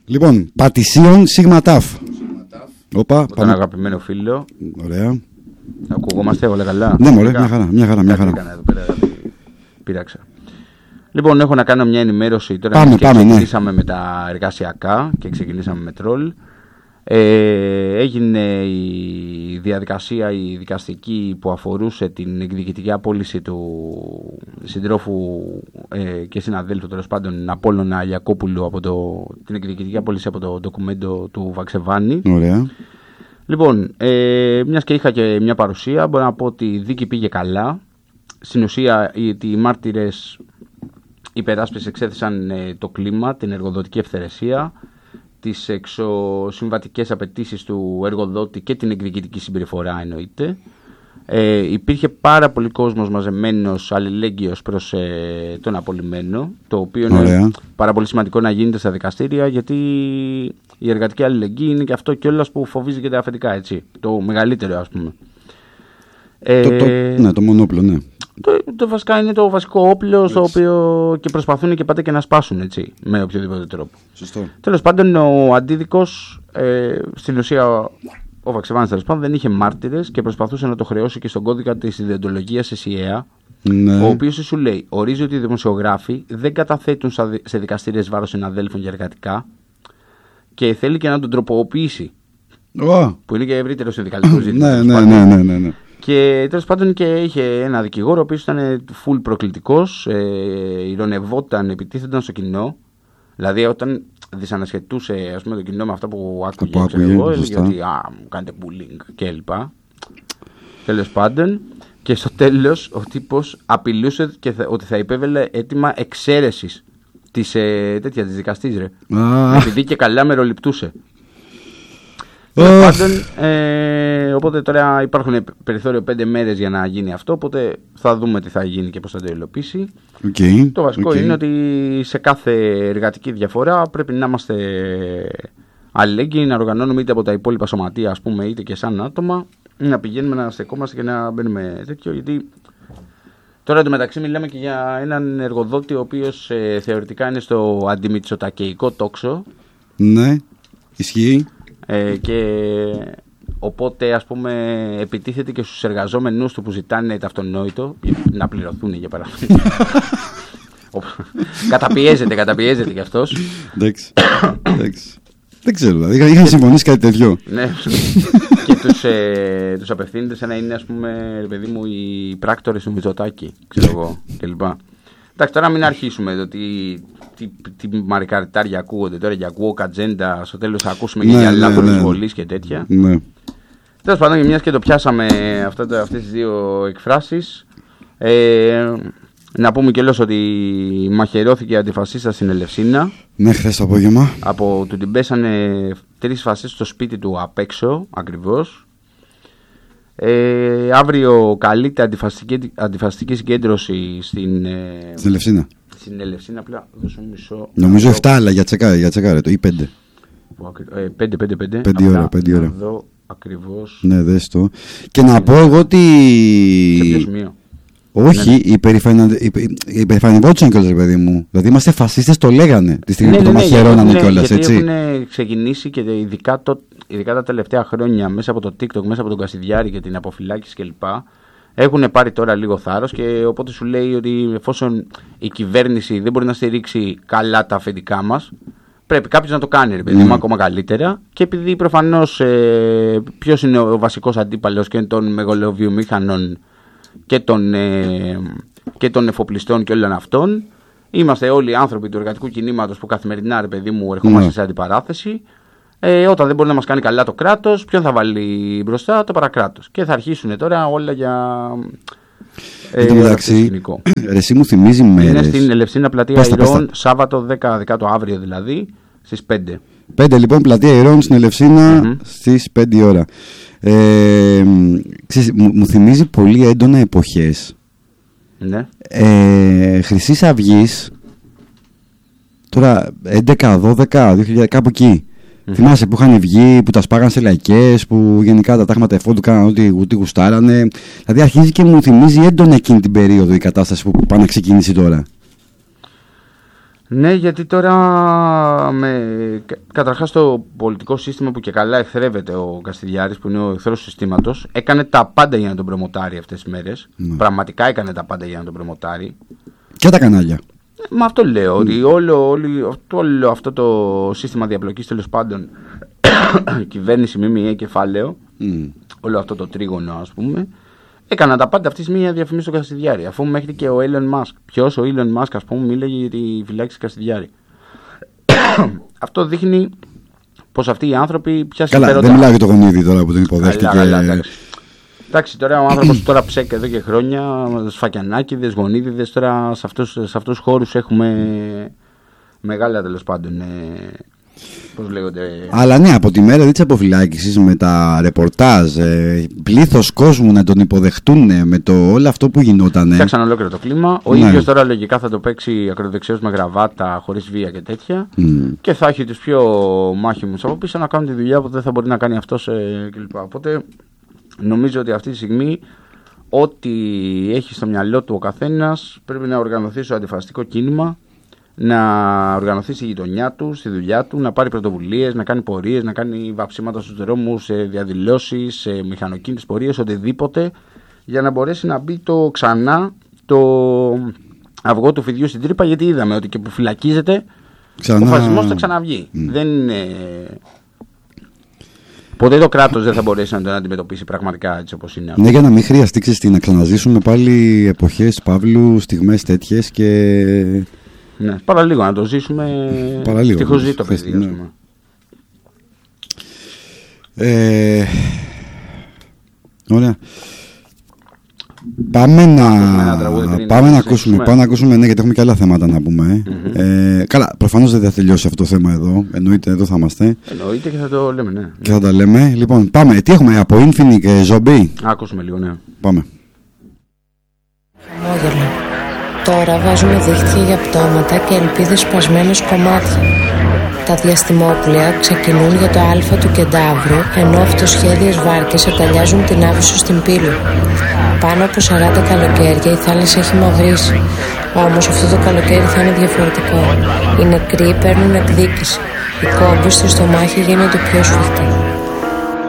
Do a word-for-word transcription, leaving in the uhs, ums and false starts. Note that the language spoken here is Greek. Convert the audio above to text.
Λοιπόν, Πατησίων Σίγμα Ταφ. Όπα, τον αγαπημένο φίλο. Ωραία. Ακουγόμαστε όλα καλά? Ναι, μωρέ, μια χαρά, μια χαρά, μια χαρά. Έκανα εδώ πέρα, πειράξα. Λοιπόν, έχω να κάνω μια ενημέρωση τώρα. Πάμε, και πάμε, ξεκινήσαμε ναι. με τα εργασιακά και ξεκινήσαμε με τρόλ. Ε, έγινε η διαδικασία η δικαστική που αφορούσε την εκδικητική απόλυση του συντρόφου ε, και συναδέλφου τέλος πάντων Απόλλωνα Ιακώπουλου από το, την εκδικητική απόλυση από το ντοκουμέντο του Βαξεβάνη. Ωραία. Λοιπόν, ε, μιας και είχα και μια παρουσία, μπορώ να πω ότι η δίκη πήγε καλά. Στην ουσία οι, οι μάρτυρες υπεράσπισης εξέθεσαν ε, το κλίμα, την εργοδοτική ευθερεσία, τις εξωσυμβατικές απαιτήσεις του εργοδότη και την εκδικητική συμπεριφορά εννοείται. Ε, υπήρχε πάρα πολύ κόσμος μαζεμένος, αλληλέγγυος προς ε, τον απολυμμένο, το οποίο Ωραία. είναι πάρα πολύ σημαντικό να γίνεται στα δικαστήρια, γιατί η εργατική αλληλεγγύη είναι και αυτό κιόλας που φοβίζει και τα αφεντικά, έτσι. Το μεγαλύτερο, ας πούμε. Ε, το, το, ναι, το μονόπλο, ναι. Το, το βασικά είναι το βασικό όπλο στο οποίο και προσπαθούν και πάντα και να σπάσουν, έτσι, με οποιοδήποτε τρόπο. Σωστό. Τέλος πάντων, ο αντίδικος, ε, στην ουσία ο Βαξεβάνης τέλος πάντων, δεν είχε μάρτυρες και προσπαθούσε να το χρεώσει και στον κώδικα της ιδεοντολογίας ΕΣΥΑ, ναι. Ο οποίος σου λέει, ορίζει ότι οι δημοσιογράφοι δεν καταθέτουν σε δικαστήρια βάρος συναδέλφων για εργατικά και θέλει και να τον τροποποιήσει. Oh. Που είναι και ευρύτερο συνδικαλικό ζήτημα. ναι, ναι, ναι, ναι, ναι, ναι. Και τέλος πάντων και είχε ένα δικηγόρο ο οποίος ήταν full προκλητικός, ε, ηρωνευόταν, επιτίθενταν στο κοινό. Δηλαδή όταν δυσανασχετούσε, ας πούμε, το κοινό με αυτά που άκουγε, που ξέρω εγώ, έλεγε ότι α, μου κάνετε bullying κλπ. Τέλος πάντων, και στο τέλος ο τύπος απειλούσε και θα, ότι θα υπέβαινε αίτημα εξαίρεσης της, ε, τέτοια, της δικαστής, ρε. Ah. Επειδή και καλά μεροληπτούσε. Τέλος πάντων, ε, οπότε τώρα υπάρχουν περιθώριο πέντε μέρες για να γίνει αυτό, οπότε θα δούμε τι θα γίνει και πώς θα το υλοποιήσει. Okay, το βασικό okay. είναι ότι σε κάθε εργατική διαφορά πρέπει να είμαστε αλληλέγγυοι, να οργανώνουμε είτε από τα υπόλοιπα σωματεία, ας πούμε, είτε και σαν άτομα, να πηγαίνουμε να στεκόμαστε και να μπαίνουμε τέτοιο, γιατί τώρα εντωμεταξύ μιλάμε και για έναν εργοδότη ο οποίος ε, θεωρητικά είναι στο αντιμητσοτακεϊκό τόξο. Ναι, ισχύει. Ε, και οπότε, ας πούμε, επιτίθεται και στους εργαζόμενους του που ζητάνε το αυτονόητο να πληρωθούν, για παράδειγμα. καταπιέζεται, καταπιέζεται κι αυτός. Εντάξει, εντάξει. Δεν ξέρω, δηλαδή είχαν συμφωνήσει κάτι τέτοιο. Ναι, και τους, ε, τους απευθύνεται σαν να είναι, ας πούμε, παιδί μου, οι πράκτορες του Μητσοτάκη, ξέρω εγώ, κλπ. Εντάξει, τώρα μην αρχίσουμε εδώ τι, τι, τι μαρικαριτάρια ακούγονται τώρα για woke agenda, στο τέλος θα ακούσουμε ναι, και για λάθος ναι, εισβολής και τέτοια. Ναι. Τέλος πάντων, μιας και το πιάσαμε αυτά, αυτές τις δύο εκφράσεις, ε, να πούμε κιόλας ότι μαχαιρώθηκε αντιφασίστα στην Ελευσίνα. Ναι, χθες το απόγευμα. Από του την πέσανε τρεις φασίστες στο σπίτι του απ' έξω, ακριβώς. Ε, αύριο καλείται αντιφασιστική, αντιφασιστική συγκέντρωση στην, ε, στην Ελευσίνα. Στην Ελευσίνα, απλά δώσω μισό. Νομίζω εφτά, αλλά για τσεκάρε, για τσεκάρε το, ή πέντε. Ε, πέντε, πέντε, πέντε. Πέντε ώρα, πέντε ώρα. Εδώ ακριβώς. Ναι, δες το. Και να πω εγώ ότι. Σε ποιο σημείο? Όχι, ναι, ναι. υπερηφανευόντουσαν κιόλας, ρε παιδί μου. Δηλαδή είμαστε φασίστες, το λέγανε τη στιγμή ναι, που ναι, το μαχαιρώνανε ναι, κιόλας, έτσι. Γιατί έχουν ξεκινήσει και ειδικά, το, ειδικά τα τελευταία χρόνια μέσα από το TikTok, μέσα από τον Κασιδιάρη και την αποφυλάκηση κλπ. Έχουν πάρει τώρα λίγο θάρρος και οπότε σου λέει ότι εφόσον η κυβέρνηση δεν μπορεί να στηρίξει καλά τα αφεντικά μας, πρέπει κάποιος να το κάνει, ρε παιδί μου, mm. ακόμα καλύτερα. Και επειδή προφανώς ε, ποιος είναι ο βασικός αντίπαλος και των μεγαλοβιομήχανων και των, ε, και των εφοπλιστών και όλων αυτών, είμαστε όλοι άνθρωποι του εργατικού κινήματος που καθημερινά, ρε παιδί μου, ερχόμαστε mm. σε αντιπαράθεση. Ε, όταν δεν μπορεί να μας κάνει καλά το κράτος, ποιον θα βάλει μπροστά? Το παρακράτος. Και θα αρχίσουν τώρα όλα για. Εν τω μεταξύ, εσύ μου θυμίζει μέρες. Είναι στην Ελευσίνα πλατεία Ηρών, Σάββατο δέκα δέκατο αύριο δηλαδή, στις πέντε. πέντε λοιπόν, πλατεία Ηρών στην Ελευσίνα mm-hmm. στις πέντε η ώρα. Ε, ξέρεις, μου, μου θυμίζει πολύ έντονα εποχές. Ναι. Ε, Χρυσής Αυγής, τώρα έντεκα δώδεκα δύο χιλιάδες, κάπου εκεί. Mm-hmm. Θυμάσαι που είχαν βγει, που τα σπάγαν σε λαϊκές, που γενικά τα τάγματα εφόντου κάναν ό,τι, ό,τι γουστάρανε. Δηλαδή αρχίζει και μου θυμίζει έντονα εκείνη την περίοδο η κατάσταση που πάνε να ξεκινήσει τώρα. Ναι, γιατί τώρα με... καταρχάς το πολιτικό σύστημα που και καλά εχθρεύεται ο Καστιδιάρης, που είναι ο εχθρός του συστήματος, έκανε τα πάντα για να τον προμοτάρει αυτές τις μέρες. Ναι. Πραγματικά έκανε τα πάντα για να τον προμοτάρει. Και τα κανάλια. Μα αυτό λέω, mm. ότι όλο, όλο, όλο αυτό το σύστημα διαπλοκής, τέλος πάντων, κυβέρνηση, ΜΜΕ, κεφάλαιο, mm. όλο αυτό το τρίγωνο, ας πούμε, έκανα τα πάντα αυτή τη στιγμή για να διαφημίσει τον Καστιδιάρη. Αφού μέχρι και ο Elon Musk, ποιος ο Elon Musk, ας πούμε, μίλαγε για τη φυλάξη Καστιδιάρη. Αυτό δείχνει πως αυτοί οι άνθρωποι πια συμφέροντα. Καλά, δεν μιλάω για το γονίδι τώρα που τον υποδέχτηκε. Καλά, καλά, εντάξει. εντάξει, τώρα ο άνθρωπος τώρα ψέκει εδώ και χρόνια, σφακιανάκηδες, γονίδιδες, τώρα σε αυτούς, σε αυτούς τους χώρους έχουμε μεγάλα, τέλος πάντων. Ε, πώς λέγονται. Αλλά ναι, από τη μέρα της αποφυλάκησης, με τα ρεπορτάζ, ε, πλήθος κόσμου να τον υποδεχτούν, με το όλο αυτό που γινόταν. Φτιάξαν ολόκληρο το κλίμα. Ο ναι. ίδιος τώρα λογικά θα το παίξει ακροδεξιός με γραβάτα, χωρίς βία και τέτοια. Mm. Και θα έχει τους πιο μάχημους από πίσω να κάνουν τη δουλειά που δεν θα μπορεί να κάνει αυτός ε, κλπ. Οπότε νομίζω ότι αυτή τη στιγμή ό,τι έχει στο μυαλό του ο καθένας πρέπει να οργανωθεί στο αντιφασιστικό κίνημα, να οργανωθεί στη γειτονιά του, στη δουλειά του, να πάρει πρωτοβουλίες, να κάνει πορείες, να κάνει βαψίματα στους δρόμους, σε διαδηλώσεις, σε μηχανοκίνητες πορείες, οτιδήποτε, για να μπορέσει να μπει το ξανά το αυγό του φιδιού στην τρύπα, γιατί είδαμε ότι και που φυλακίζεται ξανά... ο φασισμός θα ξαναβγεί. Mm. Δεν είναι... Ποτέ το κράτος δεν θα μπορέσει να τον αντιμετωπίσει πραγματικά έτσι όπως είναι. Ναι, για να μην χρειαστεί ξεστή, να ξαναζήσουμε πάλι εποχές Παύλου, στιγμές τέτοιες και... Ναι, παραλίγο να το ζήσουμε. Ευτυχώς ζει το παιδί. Ναι. Ε, ωραία. Πάμε να, πάμε να ακούσουμε, πάμε να ακούσουμε, ναι, γιατί έχουμε και άλλα θέματα να πούμε. Mm-hmm. Ε, καλά, προφανώς δεν θα τελειώσει αυτό το θέμα εδώ. Εννοείται, εδώ θα είμαστε. Εννοείται και θα το λέμε, ναι. Και θα τα λέμε. Λοιπόν, πάμε. Τι έχουμε από Infinite και Zombie. Ακούσουμε λίγο, ναι. Πάμε. Τώρα βάζουμε δίχτυα για πτώματα και ελπίδες σπασμένες κομμάτια. Τα διαστημόπλαια ξεκινούν για το Α του Κεντάβρου, ενώ αυτοσχέδιες βάρκες αγκαλιάζουν την Άβυσσο στην Πύλο. Πάνω από σαράντα καλοκαίρια η θάλασσα έχει μαυρίσει. Όμως αυτό το καλοκαίρι θα είναι διαφορετικό. Οι νεκροί παίρνουν εκδίκηση. Οι κόμποι στο στομάχι γίνονται πιο σφιχτοί.